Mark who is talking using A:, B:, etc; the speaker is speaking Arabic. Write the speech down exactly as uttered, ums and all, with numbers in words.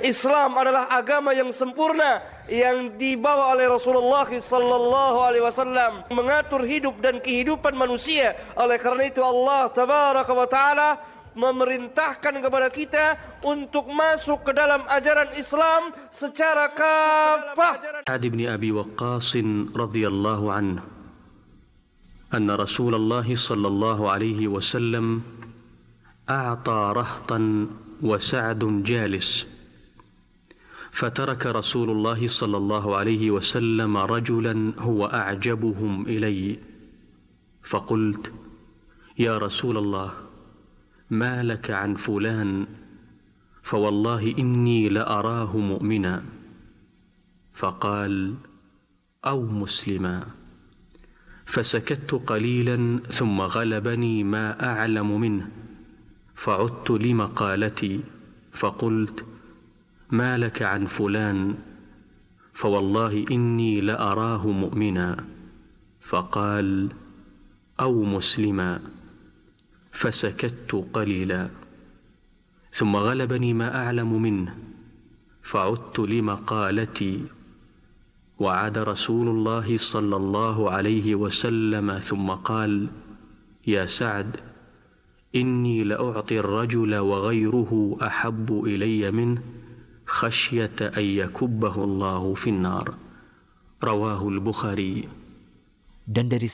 A: Islam adalah agama yang sempurna yang dibawa oleh Rasulullah sallallahu alaihi wasallam, mengatur hidup dan kehidupan manusia. Oleh karena itu Allah tabaraka wa taala memerintahkan kepada kita untuk masuk ke dalam ajaran Islam secara kafah.
B: Sa'd bin Abi Waqqas radhiyallahu anhu anna Rasulullah sallallahu alaihi wasallam a'ta rahtan wa Sa'd jalis فترك رسول الله صلى الله عليه وسلم رجلا هو أعجبهم إلي فقلت يا رسول الله ما لك عن فلان فوالله إني لأراه مؤمنا فقال أو مسلما فسكت قليلا ثم غلبني ما أعلم منه فعدت لمقالتي فقلت ما لك عن فلان فوالله إني لأراه مؤمنا فقال أو مسلما فسكت قليلا ثم غلبني ما أعلم منه فعدت لمقالتي وعاد رسول الله صلى الله عليه وسلم ثم قال يا سعد إني لأعطي الرجل وغيره أحب إلي منه خشية أن يكبه الله في النار رواه البخاري.
C: Dan dari